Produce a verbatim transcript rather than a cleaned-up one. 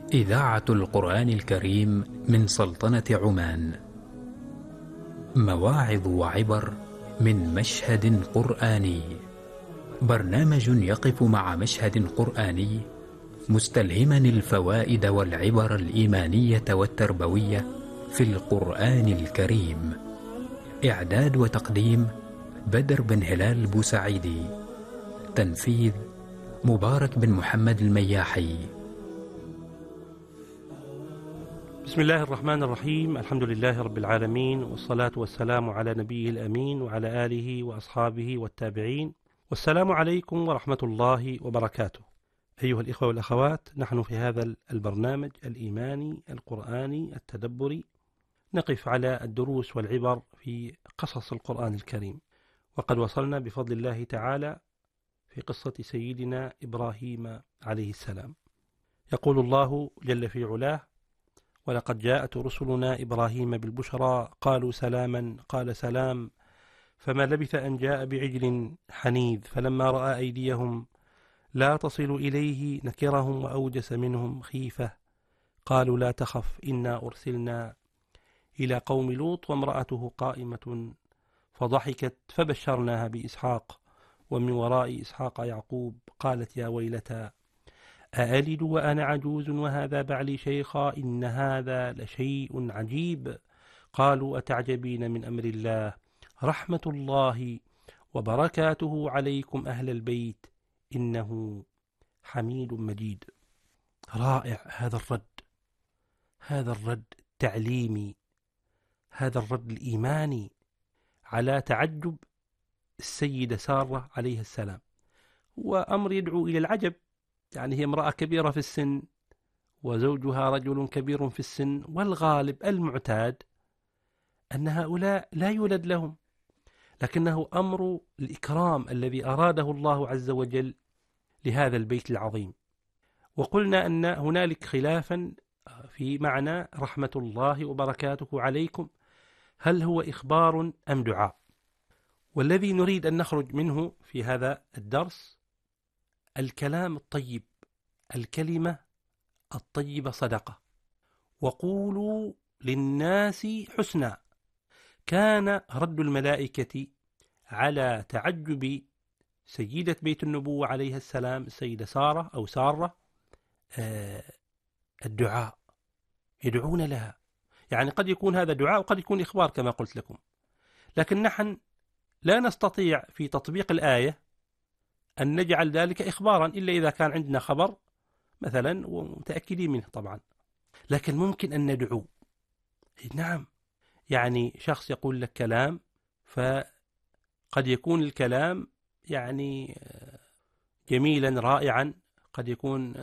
إذاعة القرآن الكريم من سلطنة عمان. مواعظ وعبر من مشهد قرآني. برنامج يقف مع مشهد قرآني مستلهما الفوائد والعبر الإيمانية والتربوية في القرآن الكريم. إعداد وتقديم بدر بن هلال بوسعيدي. تنفيذ مبارك بن محمد المياحي. بسم الله الرحمن الرحيم. الحمد لله رب العالمين، والصلاة والسلام على نبيه الأمين وعلى آله وأصحابه والتابعين، والسلام عليكم ورحمة الله وبركاته. أيها الإخوة والأخوات، نحن في هذا البرنامج الإيماني القرآني التدبري نقف على الدروس والعبر في قصص القرآن الكريم، وقد وصلنا بفضل الله تعالى في قصة سيدنا إبراهيم عليه السلام. يقول الله جل في علاه: ولقد جاءت رسلنا إبراهيم بالبشرى قالوا سلاما قال سلام فما لبث أن جاء بعجل حنيذ فلما رأى أيديهم لا تصل إليه نكرهم وأوجس منهم خيفة قالوا لا تخف إنا أرسلنا إلى قوم لوط وامرأته قائمة فضحكت فبشرناها بإسحاق ومن وراء إسحاق يعقوب قالت يا ويلتى أألد وأنا عجوز وهذا بعلي شيخا إن هذا لشيء عجيب قالوا أتعجبين من أمر الله رحمة الله وبركاته عليكم أهل البيت إنه حميد مجيد. رائع هذا الرد، هذا الرد التعليمي، هذا الرد الإيماني على تعجب السيدة سارة عليه السلام. وأمر يدعو إلى العجب، يعني هي امرأة كبيرة في السن وزوجها رجل كبير في السن، والغالب المعتاد أن هؤلاء لا يولد لهم، لكنه أمر الإكرام الذي أراده الله عز وجل لهذا البيت العظيم. وقلنا أن هنالك خلافا في معنى رحمة الله وبركاته عليكم، هل هو إخبار أم دعاء؟ والذي نريد أن نخرج منه في هذا الدرس الكلام الطيب، الكلمة الطيبة صدقة، وقولوا للناس حسنا. كان رد الملائكة على تعجب سيدة بيت النبوة عليها السلام السيدة سارة أو سارة آه الدعاء، يدعون لها. يعني قد يكون هذا دعاء وقد يكون إخبار كما قلت لكم، لكن نحن لا نستطيع في تطبيق الآية أن نجعل ذلك إخبارا إلا إذا كان عندنا خبر مثلا ومتأكدين منه طبعا، لكن ممكن أن ندعو. نعم، يعني شخص يقول لك كلام فقد يكون الكلام يعني جميلا رائعا، قد يكون